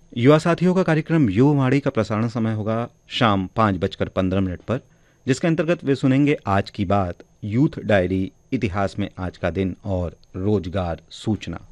युवा साथियों का कार्यक्रम युवावाणी का प्रसारण समय होगा शाम 5:15 पर, जिसके अंतर्गत वे सुनेंगे आज की बात, यूथ डायरी, इतिहास में आज का दिन और रोजगार सूचना।